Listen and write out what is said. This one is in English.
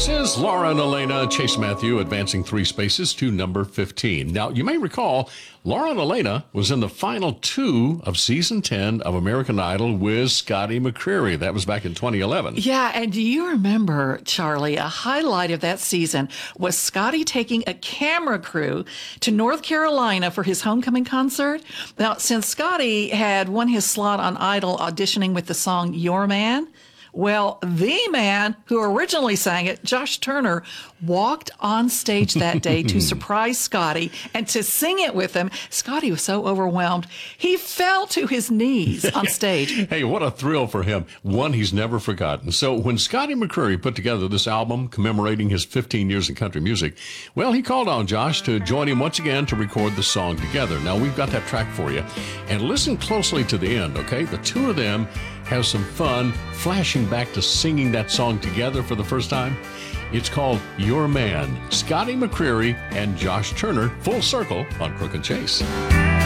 Next is Laura and Elena. Chase Matthew advancing 3 spaces to number 15. Now, you may recall, Laura and Elena was in the final 2 of season 10 of American Idol with Scotty McCreery. That was back in 2011. Yeah, and do you remember, Charlie, a highlight of that season was Scotty taking a camera crew to North Carolina for his homecoming concert? Now, since Scotty had won his slot on Idol auditioning with the song Your Man, well, the man who originally sang it, Josh Turner, walked on stage that day to surprise Scotty and to sing it with him. Scotty was so overwhelmed, he fell to his knees on stage. Hey, what a thrill for him. One he's never forgotten. So when Scotty McCreery put together this album commemorating his 15 years in country music, well, he called on Josh to join him once again to record the song together. Now, we've got that track for you. And listen closely to the end, okay? The two of them have some fun flashing back to singing that song together for the first time. It's called Your Man. Scotty McCreery and Josh Turner, full circle on Crook and Chase.